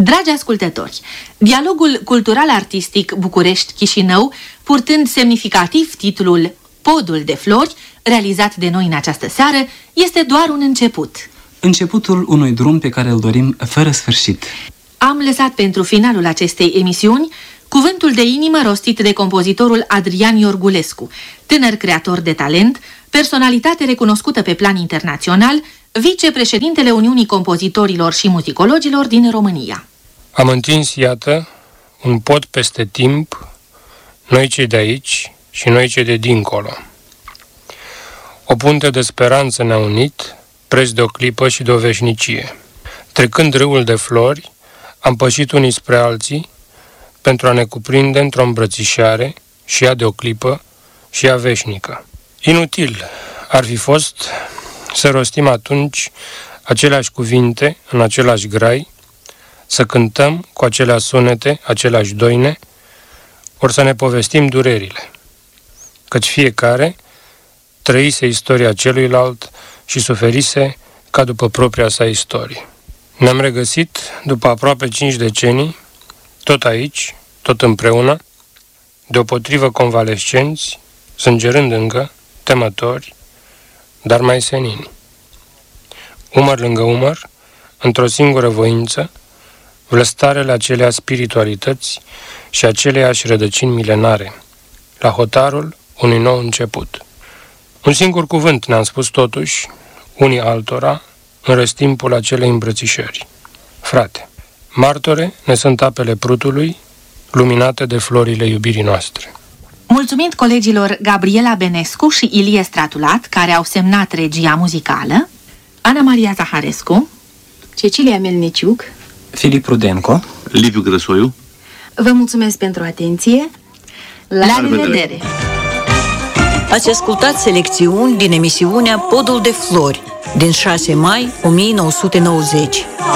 Dragi ascultători, dialogul cultural-artistic București-Chișinău, purtând semnificativ titlul Podul de Flori, realizat de noi în această seară, este doar un început. Începutul unui drum pe care îl dorim fără sfârșit. Am lăsat pentru finalul acestei emisiuni cuvântul de inimă rostit de compozitorul Adrian Iorgulescu, tânăr creator de talent, personalitate recunoscută pe plan internațional, vicepreședintele Uniunii Compozitorilor și Muzicologilor din România. Am întins, iată, un pod peste timp, noi cei de aici și noi cei de dincolo. O punte de speranță ne-a unit, preț de o clipă și de o veșnicie. Trecând râul de flori, am pășit unii spre alții pentru a ne cuprinde într-o îmbrățișare, și ea de o clipă, și ea veșnică. Inutil ar fi fost să rostim atunci aceleași cuvinte în același grai, să cântăm cu aceleași sunete, aceleași doine, ori să ne povestim durerile, căci fiecare trăise istoria celuilalt și suferise ca după propria sa istorie. Ne-am regăsit după aproape 5 decenii, tot aici, tot împreună, deopotrivă convalescenți, sângerând încă, temători, dar mai senini. Umăr lângă umăr, într-o singură voință, vlăstarele acelea spiritualități și aceleiași rădăcini milenare, la hotarul unui nou început. Un singur cuvânt ne-am spus totuși, unii altora, în răstimpul acelei îmbrățișări. Frate, martore ne sunt apele Prutului, luminate de florile iubirii noastre. Mulțumind colegilor Gabriela Benescu și Ilie Stratulat, care au semnat regia muzicală, Ana Maria Zaharescu, Cecilia Melniciuc, Filip Rudenco, Liviu Grăsoiu. vă mulțumesc pentru atenție. la revedere! Ați ascultat selecțiuni din emisiunea Podul de Flori, din 6 mai 1990.